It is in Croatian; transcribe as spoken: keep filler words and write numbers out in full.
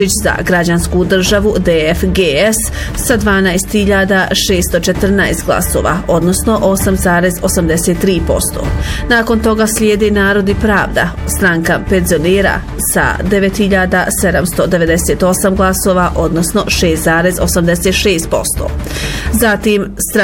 za građansku državu D F G S sa dvanaest hiljada šessto četrnaest glasova, odnosno osam zarez osamdeset tri posto. Nakon toga slijedi Narod i pravda, stranka penzionera sa devet hiljada sedamsto devedeset osam glasova, odnosno šest zarez osamdeset šest posto. Zatim